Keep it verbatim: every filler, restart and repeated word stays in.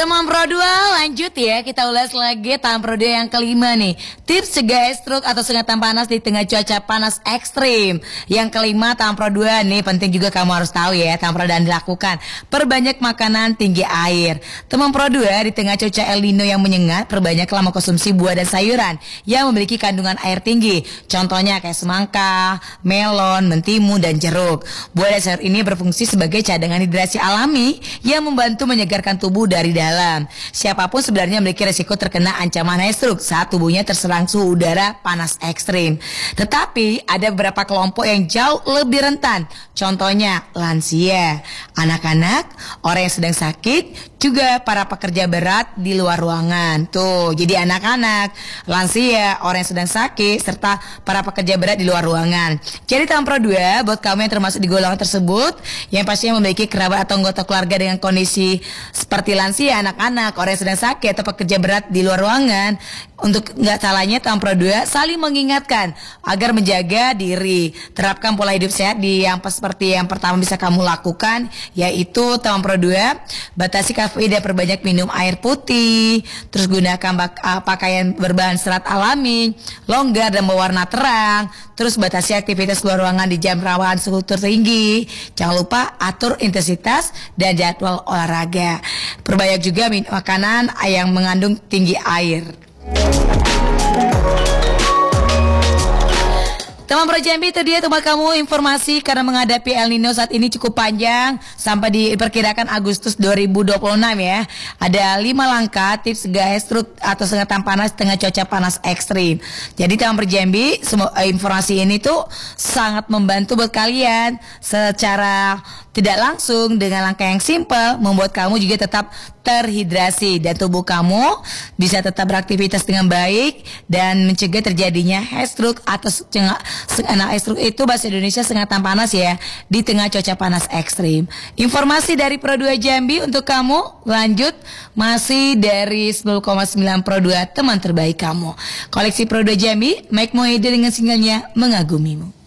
Teman Pro dua, lanjut ya, kita ulas lagi Teman Pro dua yang kelima nih. Tips cegah stroke atau sengatan panas di tengah cuaca panas ekstrim. Yang kelima Teman Pro dua nih, penting juga kamu harus tahu ya, Teman Pro dan dilakukan. Perbanyak makanan tinggi air. Teman Pro dua, di tengah cuaca El Nino yang menyengat, perbanyaklah mengkonsumsi buah dan sayuran yang memiliki kandungan air tinggi. Contohnya kayak semangka, melon, mentimun, dan jeruk. Buah dan sayur ini berfungsi sebagai cadangan hidrasi alami yang membantu menyegarkan tubuh dari dalam. Siapapun sebenarnya memiliki resiko terkena ancaman heat stroke saat tubuhnya terserang suhu udara panas ekstrim. Tetapi ada beberapa kelompok yang jauh lebih rentan. Contohnya lansia, anak-anak, orang yang sedang sakit, juga para pekerja berat di luar ruangan. Tuh, jadi anak-anak, lansia, orang yang sedang sakit, serta para pekerja berat di luar ruangan. Jadi Teman Pro dua, buat kamu yang termasuk di golongan tersebut, yang pastinya memiliki kerabat atau anggota keluarga dengan kondisi seperti lansia, anak-anak, orang yang sedang sakit, atau pekerja berat di luar ruangan, untuk nggak salahnya Teman Pro dua saling mengingatkan agar menjaga diri. Terapkan pola hidup sehat di yang seperti yang pertama bisa kamu lakukan, yaitu Teman Pro dua, batasi kafein dan perbanyak minum air putih. Terus gunakan bak- uh, pakaian berbahan serat alami, longgar dan berwarna terang. Terus batasi aktivitas luar ruangan di jam rawan suhu tertinggi. Jangan lupa atur intensitas dan jadwal olahraga. Perbanyak juga minum makanan yang mengandung tinggi air. Teman Pro Jambi, itu dia tempat kamu informasi karena menghadapi El Nino saat ini cukup panjang sampai diperkirakan Agustus dua ribu dua puluh enam ya. Ada lima langkah tips cegah heat stroke atau sengatan panas tengah cuaca panas ekstrim. Jadi Teman Pro Jambi, semua informasi ini tuh sangat membantu buat kalian secara tidak langsung dengan langkah yang simple membuat kamu juga tetap terhidrasi dan tubuh kamu bisa tetap beraktivitas dengan baik dan mencegah terjadinya heat stroke atau sengatan heat stroke itu bahasa Indonesia sengatan panas ya di tengah cuaca panas ekstrim. Informasi dari Pro dua Jambi untuk kamu. Lanjut, masih dari sepuluh koma sembilan Pro dua, teman terbaik kamu. Koleksi Pro dua Jambi, Mike Mohede dengan singlenya Mengagumimu.